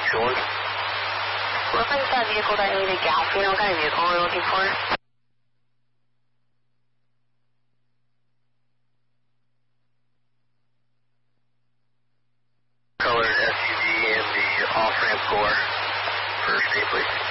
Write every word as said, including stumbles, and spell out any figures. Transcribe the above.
Shore. Reference that vehicle that needed gasoline. What kind of vehicle are we looking for? Colored S U V and the off-ramp core. First aid, please.